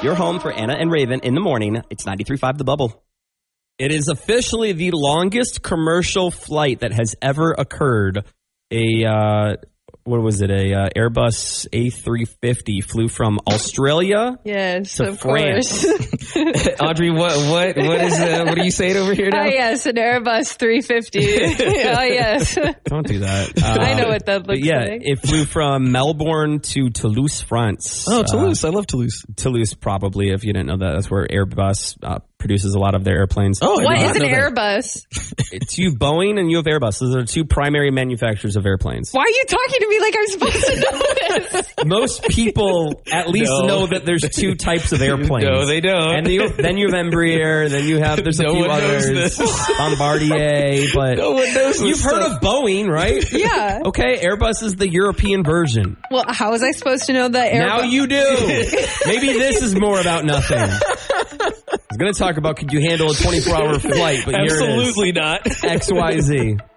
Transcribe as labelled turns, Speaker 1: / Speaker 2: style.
Speaker 1: your home for Anna and Raven in the morning. It's 93.5 The Bubble. It is officially the longest commercial flight that has ever occurred. A Airbus A350 flew from Australia to France.
Speaker 2: Audrey, what are you saying over here now?
Speaker 3: Oh, yes, an Airbus 350. Oh, yes.
Speaker 1: Don't do that.
Speaker 3: I know what that looks like.
Speaker 1: It flew from Melbourne to Toulouse, France.
Speaker 2: Oh, Toulouse. I love Toulouse.
Speaker 1: Toulouse, probably, if you didn't know that. That's where Airbus produces a lot of their airplanes.
Speaker 3: Oh, what is an Airbus?
Speaker 1: It's you, Boeing, and you have Airbus. Those are two primary manufacturers of airplanes.
Speaker 3: Why are you talking to me like I'm supposed to know this?
Speaker 1: Most people at least know that there's two types of airplanes.
Speaker 2: No, they don't.
Speaker 1: And then you have Embraer, then you have, there's a few others. Bombardier, but
Speaker 2: no one knows
Speaker 1: you've heard of Boeing, right?
Speaker 3: Yeah.
Speaker 1: Okay, Airbus is the European version.
Speaker 3: Well, how was I supposed to know that Airbus?
Speaker 1: Now you do. Maybe this is more about nothing. I was going to talk about could you handle a 24-hour flight, but
Speaker 2: absolutely
Speaker 1: here it is.
Speaker 2: Not.
Speaker 1: XYZ.